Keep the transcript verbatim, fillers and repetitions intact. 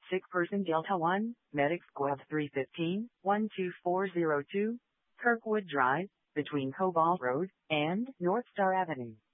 Sick person Delta one, Medic Squad three fifteen, one two four zero two, Kirkwood Drive, between Cobalt Road and North Star Avenue.